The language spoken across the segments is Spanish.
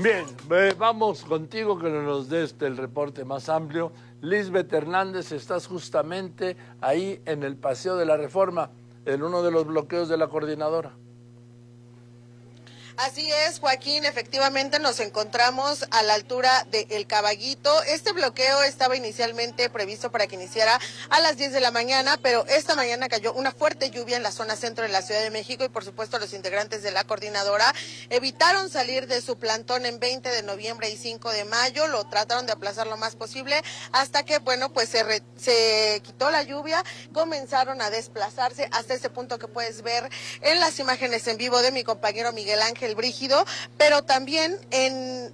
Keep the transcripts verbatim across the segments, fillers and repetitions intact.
Bien, eh, vamos contigo que nos des el reporte más amplio. Lisbeth Hernández, estás justamente ahí en el Paseo de la Reforma, en uno de los bloqueos de la coordinadora. Así es, Joaquín, efectivamente nos encontramos a la altura de El Caballito. Este bloqueo estaba inicialmente previsto para que iniciara a las diez de la mañana, pero esta mañana cayó una fuerte lluvia en la zona centro de la Ciudad de México y por supuesto los integrantes de la coordinadora evitaron salir de su plantón en veinte de noviembre y cinco de mayo, lo trataron de aplazar lo más posible hasta que, bueno, pues se, re, se quitó la lluvia, comenzaron a desplazarse hasta ese punto que puedes ver en las imágenes en vivo de mi compañero Miguel Ángel Brígido, pero también en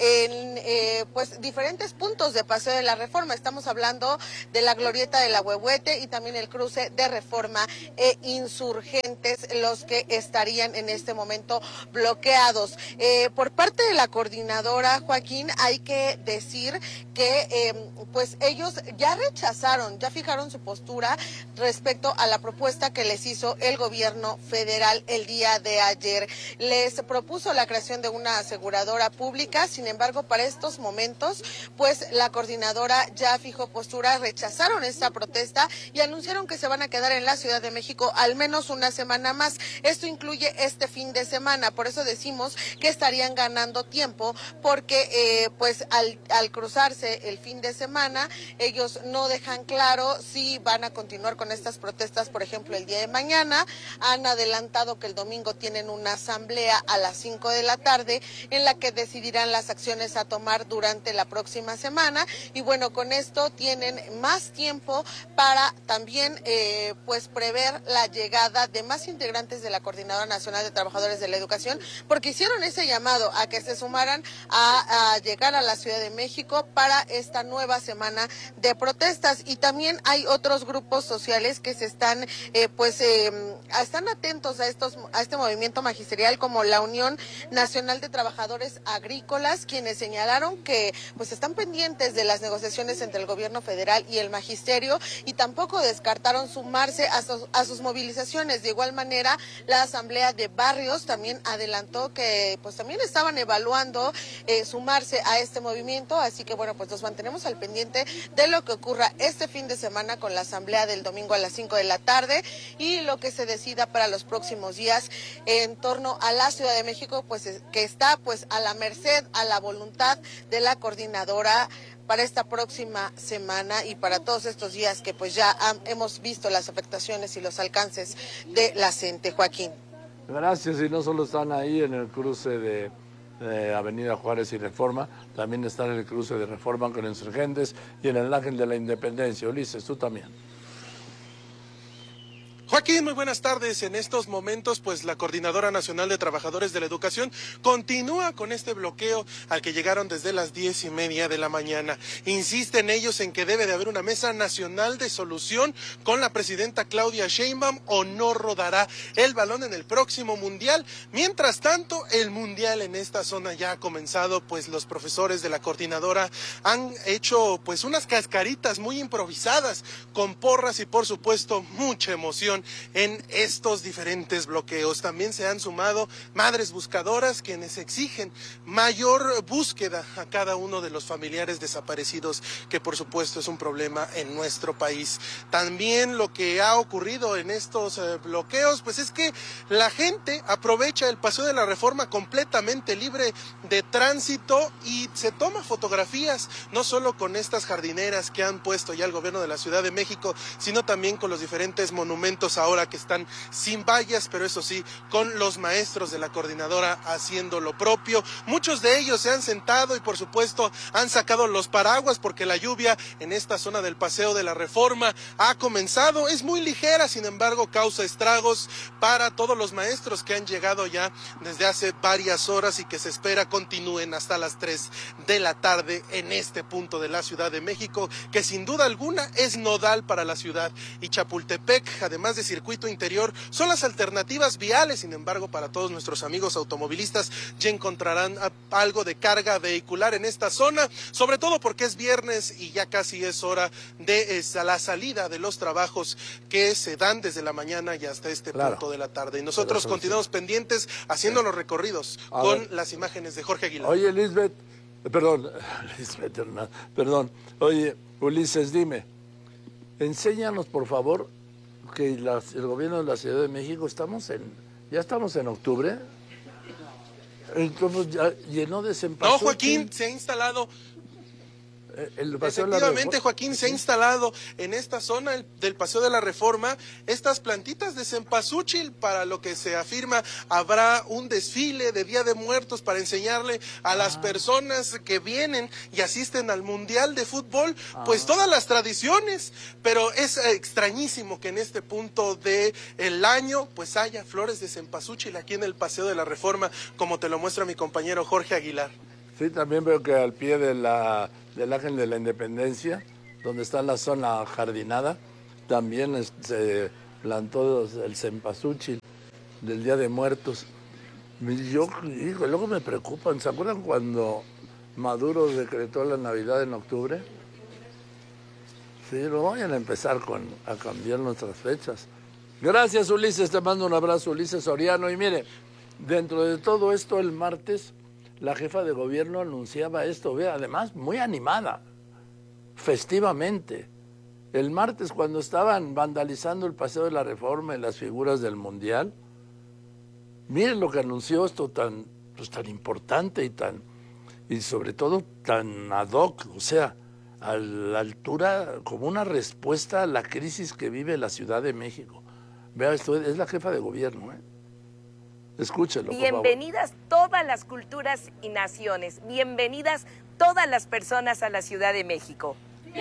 en eh, pues diferentes puntos de Paseo de la Reforma. Estamos hablando de la glorieta de la Huehuete y también el cruce de Reforma e Insurgentes, los que estarían en este momento bloqueados. Eh, por parte de la coordinadora, Joaquín, hay que decir que eh, pues ellos ya rechazaron, ya fijaron su postura respecto a la propuesta que les hizo el gobierno federal el día de ayer. Les propuso la creación de una aseguradora pública. Sin embargo, para estos momentos, pues la coordinadora ya fijó postura, rechazaron esta protesta y anunciaron que se van a quedar en la Ciudad de México al menos una semana más. Esto incluye este fin de semana, por eso decimos que estarían ganando tiempo, porque eh, pues al, al cruzarse el fin de semana, ellos no dejan claro si van a continuar con estas protestas, por ejemplo, el día de mañana. Han adelantado que el domingo tienen una asamblea a las cinco de la tarde en la que decidirán las acciones a tomar durante la próxima semana y bueno, con esto tienen más tiempo para también eh, pues prever la llegada de más integrantes de la Coordinadora Nacional de Trabajadores de la Educación, porque hicieron ese llamado a que se sumaran a, a llegar a la Ciudad de México para esta nueva semana de protestas. Y también hay otros grupos sociales que se están eh, pues eh, están atentos a estos a este movimiento magisterial, como la Unión Nacional de Trabajadores Agrícolas, quienes señalaron que pues están pendientes de las negociaciones entre el gobierno federal y el magisterio y tampoco descartaron sumarse a sus, a sus movilizaciones. De igual manera, la Asamblea de Barrios también adelantó que pues también estaban evaluando eh, sumarse a este movimiento, así que bueno, pues nos mantenemos al pendiente de lo que ocurra este fin de semana con la Asamblea del domingo a las cinco de la tarde y lo que se decida para los próximos días en torno a la Ciudad de México, pues que está pues a la merced, a la voluntad de la coordinadora para esta próxima semana y para todos estos días que pues ya han, hemos visto las afectaciones y los alcances de la CENTE, Joaquín. Gracias, y no solo están ahí en el cruce de, de Avenida Juárez y Reforma, también están en el cruce de Reforma con Insurgentes y en el Ángel de la Independencia. Ulises, tú también. Joaquín, muy buenas tardes. En estos momentos, pues la Coordinadora Nacional de Trabajadores de la Educación continúa con este bloqueo al que llegaron desde las diez y media de la mañana. Insisten ellos en que debe de haber una mesa nacional de solución con la presidenta Claudia Sheinbaum o no rodará el balón en el próximo mundial. Mientras tanto, el mundial en esta zona ya ha comenzado, pues los profesores de la Coordinadora han hecho pues unas cascaritas muy improvisadas con porras y por supuesto mucha emoción en estos diferentes bloqueos. También se han sumado madres buscadoras quienes exigen mayor búsqueda a cada uno de los familiares desaparecidos, que por supuesto es un problema en nuestro país. También lo que ha ocurrido en estos eh, bloqueos, pues es que la gente aprovecha el Paseo de la Reforma completamente libre de tránsito y se toma fotografías, no solo con estas jardineras que han puesto ya el gobierno de la Ciudad de México, sino también con los diferentes monumentos ahora que están sin vallas, pero eso sí, con los maestros de la coordinadora haciendo lo propio. Muchos de ellos se han sentado y por supuesto han sacado los paraguas porque la lluvia en esta zona del Paseo de la Reforma ha comenzado. Es muy ligera, sin embargo causa estragos para todos los maestros que han llegado ya desde hace varias horas y que se espera continúen hasta las tres de la tarde en este punto de la Ciudad de México, que sin duda alguna es nodal para la ciudad. Y Chapultepec, además además de circuito interior, son las alternativas viales. Sin embargo, para todos nuestros amigos automovilistas ya encontrarán algo de carga vehicular en esta zona, sobre todo porque es viernes y ya casi es hora de es, la salida de los trabajos que se dan desde la mañana y hasta este claro. punto de la tarde. Y nosotros continuamos sí. pendientes haciendo los recorridos a con ver. las imágenes de Jorge Aguilar. Oye, Lisbeth, perdón, Lisbeth Hernández, perdón. Oye, Ulises, dime, enséñanos por favor que las, el gobierno de la Ciudad de México, estamos en, ya estamos en octubre, entonces ya llenó de cempasúchil. No, Joaquín, se ha instalado... El Efectivamente, Joaquín, se ha instalado en esta zona el, del Paseo de la Reforma estas plantitas de cempasúchil, para lo que se afirma habrá un desfile de Día de Muertos para enseñarle a ah. las personas que vienen y asisten al Mundial de Fútbol, ah. pues todas las tradiciones, pero es extrañísimo que en este punto del año pues haya flores de cempasúchil aquí en el Paseo de la Reforma, como te lo muestra mi compañero Jorge Aguilar. Sí, también veo que al pie de la, del Ángel de la Independencia, donde está la zona jardinada, también se plantó el cempasúchil del Día de Muertos. Yo, hijo, luego me preocupan. ¿Se acuerdan cuando Maduro decretó la Navidad en octubre? Sí, lo vayan a empezar con, a cambiar nuestras fechas. Gracias, Ulises, te mando un abrazo, Ulises Soriano. Y mire, dentro de todo esto, el martes... la jefa de gobierno anunciaba esto, ve, además muy animada, festivamente. El martes, cuando estaban vandalizando el Paseo de la Reforma y las figuras del Mundial, miren lo que anunció, esto tan, pues, tan importante y tan, y sobre todo tan ad hoc, o sea, a la altura, como una respuesta a la crisis que vive la Ciudad de México. Vea, esto es la jefa de gobierno, ¿eh? Escúchelo, por favor. Bienvenidas todas las culturas y naciones. Bienvenidas todas las personas a la Ciudad de México.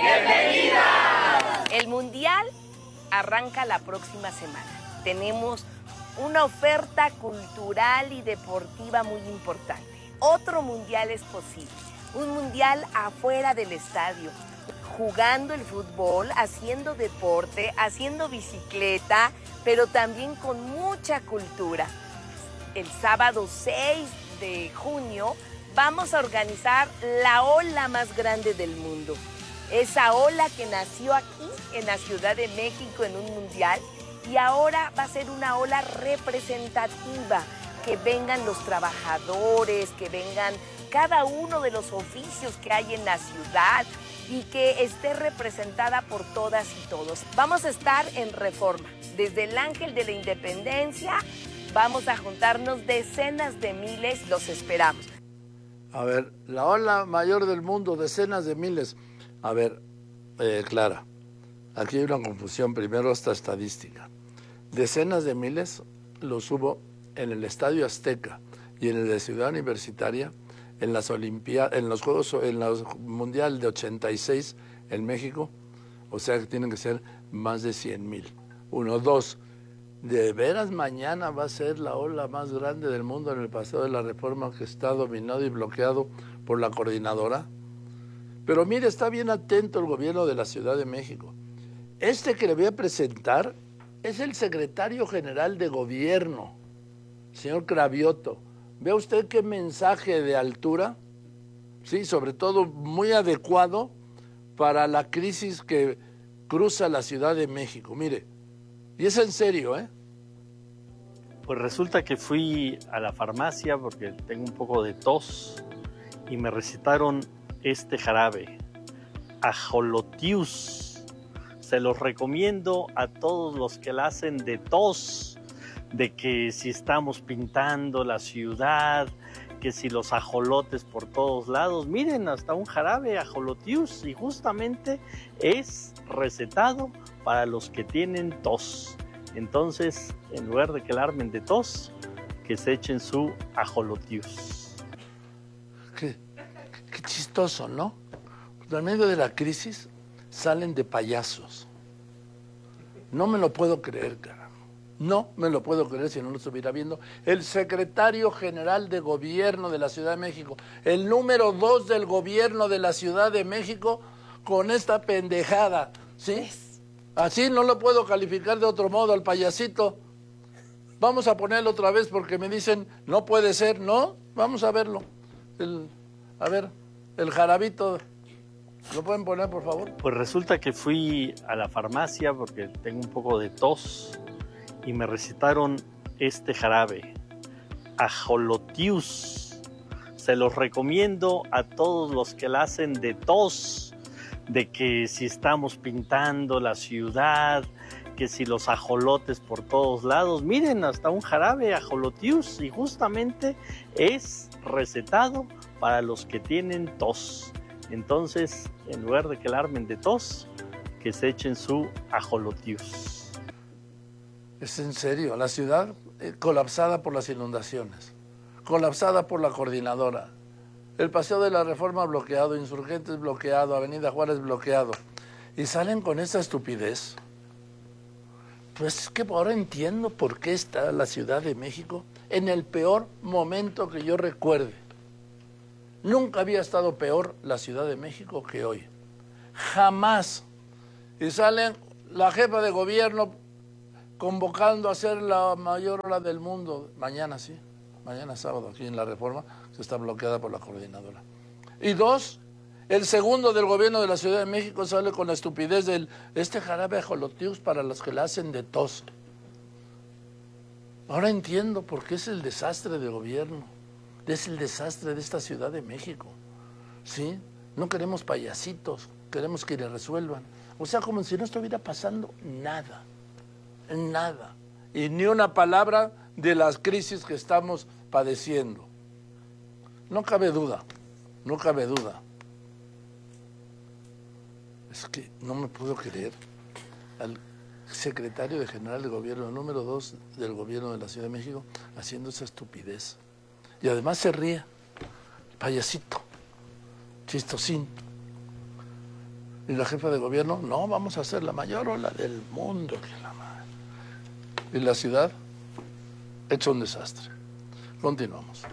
¡Bienvenidas! El Mundial arranca la próxima semana. Tenemos una oferta cultural y deportiva muy importante. Otro Mundial es posible. Un Mundial afuera del estadio, jugando el fútbol, haciendo deporte, haciendo bicicleta, pero también con mucha cultura. El sábado seis de junio vamos a organizar la ola más grande del mundo. Esa ola que nació aquí en la Ciudad de México en un mundial y ahora va a ser una ola representativa. Que vengan los trabajadores, que vengan cada uno de los oficios que hay en la ciudad y que esté representada por todas y todos. Vamos a estar en Reforma, desde el Ángel de la Independencia. Vamos a juntarnos decenas de miles, los esperamos. A ver, la ola mayor del mundo, decenas de miles. A ver, eh, Clara, aquí hay una confusión, primero esta estadística. Decenas de miles los hubo en el Estadio Azteca y en el de Ciudad Universitaria, en las Olimpiadas, en los Juegos, en los Mundial de ochenta y seis en México, o sea que tienen que ser más de cien mil. Uno, dos. ¿De veras mañana va a ser la ola más grande del mundo en el Paseo de la Reforma, que está dominado y bloqueado por la coordinadora? Pero mire, está bien atento el gobierno de la Ciudad de México. Este que le voy a presentar es el secretario general de gobierno, señor Cravioto. ¿Ve usted qué mensaje de altura? Sí, sobre todo muy adecuado para la crisis que cruza la Ciudad de México. Mire, y es en serio, ¿eh? Pues resulta que fui a la farmacia porque tengo un poco de tos y me recetaron este jarabe, Ajolotius. Se los recomiendo a todos los que la hacen de tos, de que si estamos pintando la ciudad, que si los ajolotes por todos lados, miren, hasta un jarabe Ajolotius, y justamente es recetado para los que tienen tos. Entonces, en lugar de que la armen de tos, que se echen su Ajolotius. Qué, qué chistoso, ¿no? En medio de la crisis salen de payasos. No me lo puedo creer, carajo. No me lo puedo creer si no lo estuviera viendo. El secretario general de gobierno de la Ciudad de México, el número dos del gobierno de la Ciudad de México, con esta pendejada, ¿sí? Así no lo puedo calificar de otro modo al payasito. Vamos a ponerlo otra vez porque me dicen, no puede ser, ¿no? Vamos a verlo. El, a ver, el jarabito, ¿lo pueden poner, por favor? Pues resulta que fui a la farmacia porque tengo un poco de tos y me recetaron este jarabe, Ajolotius. Se los recomiendo a todos los que la hacen de tos, de que si estamos pintando la ciudad, que si los ajolotes por todos lados, miren, hasta un jarabe Ajolotius, y justamente es recetado para los que tienen tos. Entonces, en lugar de que la armen de tos, que se echen su Ajolotius. Es en serio, la ciudad eh, colapsada por las inundaciones, colapsada por la coordinadora, el Paseo de la Reforma bloqueado, Insurgentes bloqueado, Avenida Juárez bloqueado, y salen con esa estupidez. Pues es que ahora entiendo por qué está la Ciudad de México en el peor momento que yo recuerde. Nunca había estado peor la Ciudad de México que hoy. Jamás. Y salen la jefa de gobierno convocando a hacer la mayor ola del mundo. Mañana sí, mañana sábado aquí en la Reforma, que está bloqueada por la coordinadora. Y dos, el segundo del gobierno de la Ciudad de México sale con la estupidez del este jarabe Ajolotius para los que la hacen de tos. Ahora entiendo por qué es el desastre del gobierno, es el desastre de esta Ciudad de México. ¿Sí? No queremos payasitos, queremos que le resuelvan. O sea, como si no estuviera pasando nada, nada. Y ni una palabra de las crisis que estamos padeciendo. No cabe duda, no cabe duda. Es que no me puedo creer al secretario de General de Gobierno, número dos del gobierno de la Ciudad de México, haciendo esa estupidez. Y además se ríe, payasito, chistosín. Y la jefa de gobierno, no, vamos a hacer la mayor ola del mundo. Que la madre. Y la ciudad, hecho un desastre. Continuamos.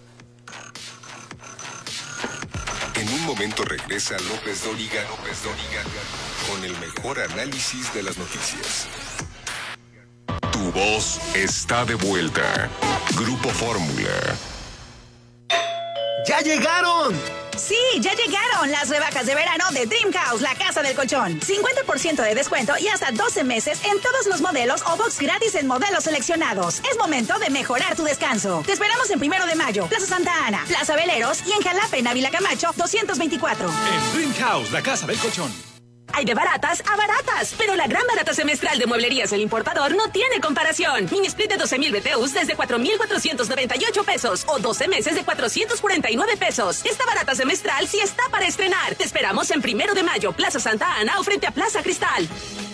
En un momento regresa López Dóriga, López Dóriga, con el mejor análisis de las noticias. Tu voz está de vuelta. Grupo Fórmula. ¡Ya llegaron! Sí, ya llegaron las rebajas de verano de Dream House, la casa del colchón. cincuenta por ciento de descuento y hasta doce meses en todos los modelos o box gratis en modelos seleccionados. Es momento de mejorar tu descanso. Te esperamos en Primero de Mayo, Plaza Santa Ana, Plaza Veleros y en Jalapa, en Ávila Camacho, doscientos veinticuatro. En Dream House, la casa del colchón. Hay de baratas a baratas, pero la gran barata semestral de Mueblerías El Importador no tiene comparación. Mini split de doce mil B T Us desde cuatro mil cuatrocientos noventa y ocho pesos o doce meses de cuatrocientos cuarenta y nueve pesos. Esta barata semestral sí está para estrenar. Te esperamos en Primero de Mayo, Plaza Santa Ana o frente a Plaza Cristal.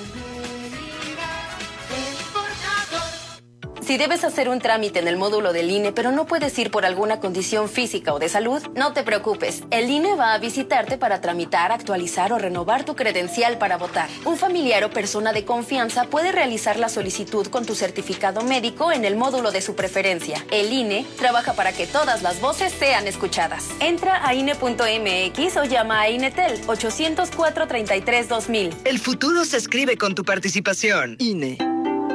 Si debes hacer un trámite en el módulo del I N E, pero no puedes ir por alguna condición física o de salud, no te preocupes. El I N E va a visitarte para tramitar, actualizar o renovar tu credencial para votar. Un familiar o persona de confianza puede realizar la solicitud con tu certificado médico en el módulo de su preferencia. El I N E trabaja para que todas las voces sean escuchadas. Entra a I N E punto M X o llama a INETEL ochocientos cuatro, treinta y tres, dos mil. El futuro se escribe con tu participación. I N E.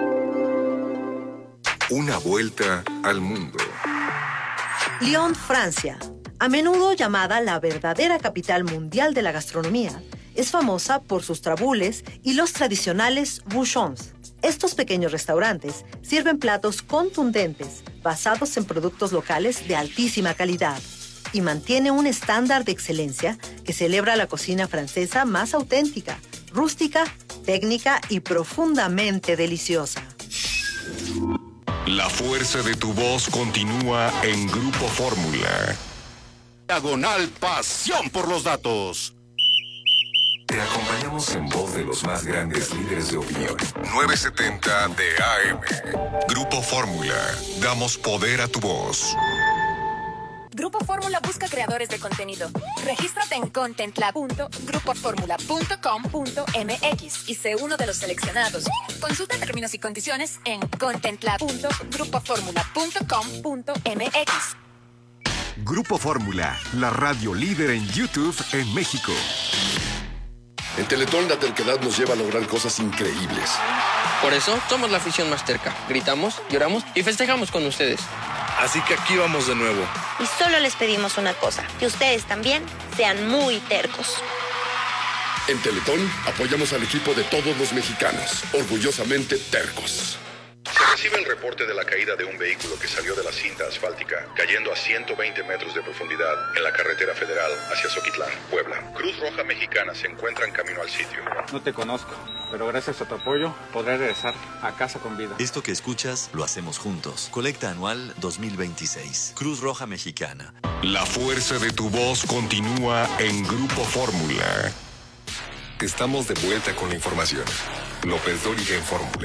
Una vuelta al mundo. Lyon, Francia, a menudo llamada la verdadera capital mundial de la gastronomía, es famosa por sus trabules y los tradicionales bouchons. Estos pequeños restaurantes sirven platos contundentes, basados en productos locales de altísima calidad, y mantiene un estándar de excelencia que celebra la cocina francesa más auténtica, rústica, técnica y profundamente deliciosa. La fuerza de tu voz continúa en Grupo Fórmula. Diagonal Pasión por los Datos. Te acompañamos en voz de los más grandes líderes de opinión. novecientos setenta de A M. Grupo Fórmula. Damos poder a tu voz. Grupo Fórmula busca creadores de contenido. Regístrate en content lab punto grupo fórmula punto com punto m x y sé uno de los seleccionados. Consulta términos y condiciones en content lab punto grupo fórmula punto com punto m x. Grupo Fórmula, la radio líder en YouTube en México. En Teletón la terquedad nos lleva a lograr cosas increíbles. Por eso somos la afición más terca. Gritamos, lloramos y festejamos con ustedes. Así que aquí vamos de nuevo. Y solo les pedimos una cosa, que ustedes también sean muy tercos. En Teletón apoyamos al equipo de todos los mexicanos, orgullosamente tercos. Se recibe el reporte de la caída de un vehículo que salió de la cinta asfáltica, cayendo a ciento veinte metros de profundidad en la carretera federal hacia Zoquitlán, Puebla. Cruz Roja Mexicana se encuentra en camino al sitio. No te conozco, pero gracias a tu apoyo podré regresar a casa con vida. Esto que escuchas lo hacemos juntos. Colecta anual dos mil veintiséis. Cruz Roja Mexicana. La fuerza de tu voz continúa en Grupo Fórmula. Estamos de vuelta con la información. López Dóriga en Fórmula.